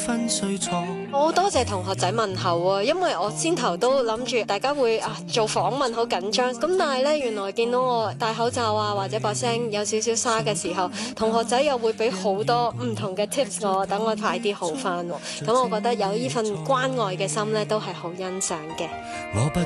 分對錯。 我好多謝同學仔問候啊，因為我先頭都諗住大家會做訪問好緊張，咁但係呢，原來見到我戴口罩啊或者把聲有少少沙嘅時候，同學仔又會俾好多唔同嘅 tips 我，等我快啲好返喎。咁我覺得有呢份關愛嘅心呢，都係好欣賞嘅。